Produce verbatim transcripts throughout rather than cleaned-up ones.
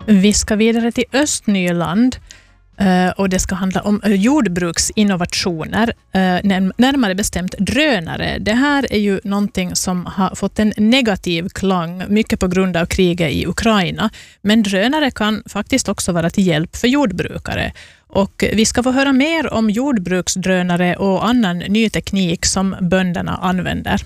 Vi ska vidare till Östnyland och det ska handla om jordbruksinnovationer, närmare bestämt drönare. Det här är ju någonting som har fått en negativ klang, mycket på grund av kriget i Ukraina. Men drönare kan faktiskt också vara till hjälp för jordbrukare. Och vi ska få höra mer om jordbruksdrönare och annan ny teknik som bönderna använder.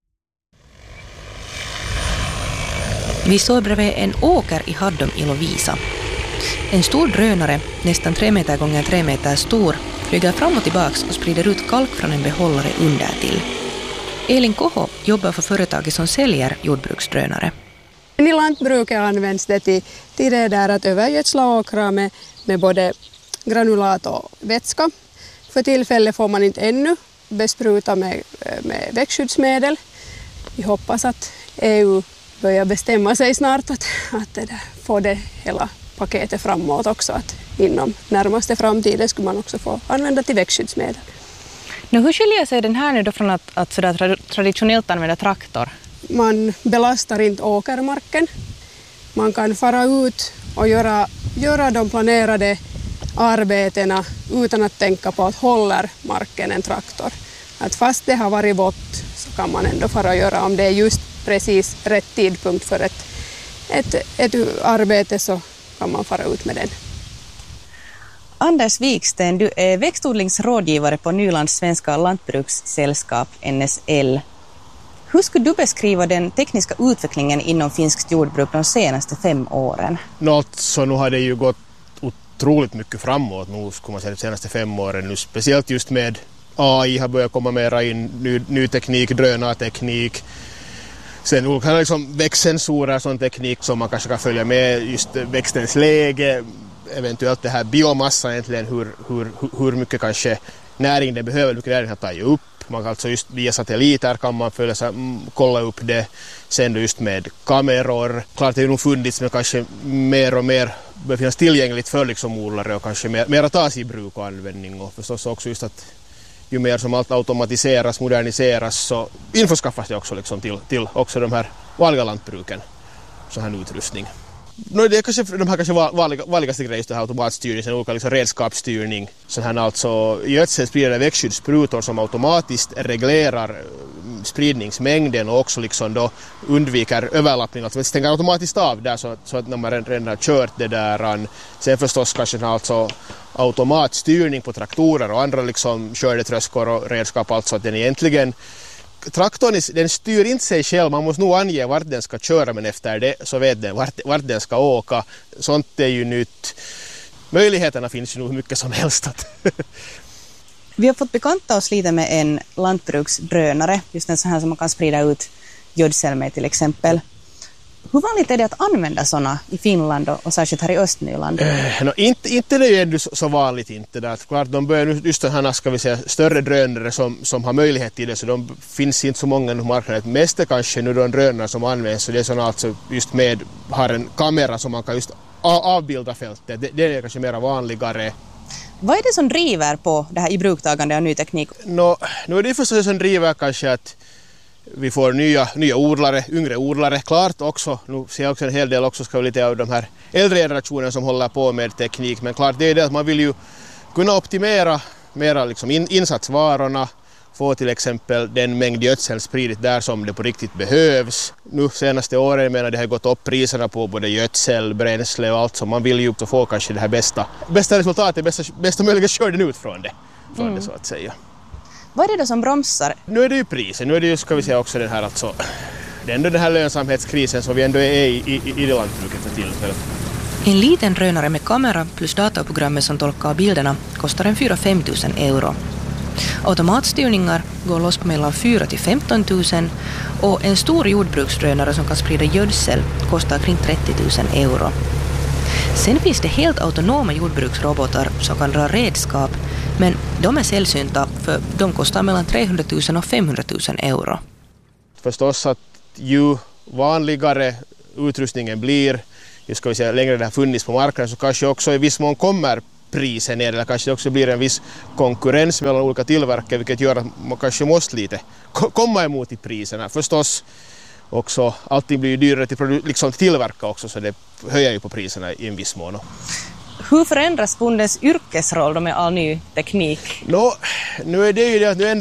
Vi står bredvid en åker i Haddom i Lovisa. En stor drönare, nästan tre meter gånger tre meter stor, flyger fram och tillbaks och sprider ut kalk från en behållare under till. Elin Koho jobbar för företaget som säljer jordbruksdrönare. I lantbruket används det till, till det där att övergödsla åkrar med, med både granulat och vätska. För tillfället får man inte ännu bespruta med, med växtskyddsmedel. Vi hoppas att E U börjar bestämma sig snart att, att det där, få det hela paketet framåt också. Att inom närmaste framtiden skulle man också få använda till växtskyddsmedel. Nu, hur skiljer sig den här nu då från att, att sådär traditionellt använda traktor? Man belastar inte åkermarken. Man kan fara ut och göra, göra de planerade arbetena utan att tänka på att håller marken en traktor. Att fast det har varit vått så kan man ändå fara och göra, om det är just precis rätt tidpunkt för ett, ett, ett arbete, så kan man fara ut med den. Anders Wiksten, du är växtodlingsrådgivare på Nylands svenska lantbrukssällskap N S L. Hur skulle du beskriva den tekniska utvecklingen inom finskt jordbruk de senaste fem åren? Något så nu har det ju gått otroligt mycket framåt nu, skulle man säga, de senaste fem åren. Nu, speciellt just med A I har börjat komma mera in, ny, ny teknik, drönarteknik. Sen olika liksom växtsensorer, sån teknik som man kanske kan följa med just växtens läge, eventuellt det här biomassa egentligen, hur, hur, hur mycket kanske näring det behöver, hur mycket näring har tagit upp. Man kan alltså just via satelliter kan man följa, kolla upp det, sen då just med kameror. Klart det är nog funnits, men kanske mer och mer bör finnas tillgängligt för liksom odlare och kanske mer, mer att tas i bruk och användning. Och förstås också just att ju mer som allt automatiseras, moderniseras, så införskaffas det också liksom till, till också de här vanliga lantbruken, så här utrustning. No, det är kanske de här kanske vanliga, vanligaste grejer, just det här automatstyrning, sen olika liksom redskapsstyrning, så här alltså gödselspridande växtskyddssprutor som automatiskt reglerar spridningsmängden och också liksom då undviker överlappning, alltså man stänger automatiskt av där så, så att när man redan har kört det där. Sen förstås kanske alltså automatstyrning på traktorer och andra liksom skördetröskor och redskap, alltså att den egentligen traktorn, den styr inte sig själv, man måste nog ange vart den ska köra, men efter det så vet den vart, vart den ska åka. Sånt är ju nytt. Möjligheterna finns ju nog hur mycket som helst. Vi har fått bekanta oss lite med en lantbruksdrönare, just en sån här som man kan sprida ut gödsel med till exempel. Hur vanligt är det att använda sådana i Finland och, och särskilt här i Östnyland? Eh, no, inte, inte det är ju så vanligt inte. Där. Klart, de börjar just den här, ska vi säga, större drönare som, som har möjlighet till det, så de finns inte så många på marknaden. Mest är kanske nu de drönare som används, så det är sådana alltså just med, har en kamera som man kan just avbilda fältet. Det, det är kanske mer vanligare. Vad är det som driver på det här i bruktagande av ny teknik? No, nu är det förstås som driver kanske att vi får nya, nya odlare, yngre odlare, klart också. Nu ser jag också en hel del också, ska vi lite av de här äldre generationen som håller på med teknik. Men klart det är det att man vill ju kunna optimera mera liksom in, insatsvarorna, få till exempel den mängd gödsel spridigt där som det på riktigt behövs. Nu senaste åren menar det har gått upp priserna på både gödsel, bränsle och allt, så man vill ju få kanske det här bästa, bästa resultatet, bästa, bästa möjliga skörden ut från det, från mm. det så att säga. Vad är det då som bromsar? Nu är det ju priset, nu är det ju, ska vi säga också den här alltså, det är ändå den här lönsamhetskrisen som vi ändå är i, i, i det lantbruket för tillfället. En liten drönare med kamera plus dataprogrammet som tolkar bilderna kostar en fyra till fem tusen euro. Automatstyrningar går loss på mellan fyra till femton tusen och en stor jordbruksdrönare som kan sprida gödsel kostar kring trettio tusen euro. Sen finns det helt autonoma jordbruksrobotar som kan dra redskap, men de är sällsynta för de kostar mellan trehundra tusen och femhundra tusen euro. Förstås att ju vanligare utrustningen blir, ju ska vi säga längre det har funnits på marknaden, så kanske också i viss mån kommer priset ner, eller kanske det också blir en viss konkurrens mellan olika tillverkare, vilket gör att man kanske måste lite komma emot i priserna. Förstås också, allting blir ju dyrare till produ- liksom tillverka också, så det höjer ju på priserna i en viss mån. Hur förändras bondens yrkesroll då med all ny teknik? Nå, nu är det ju det att nu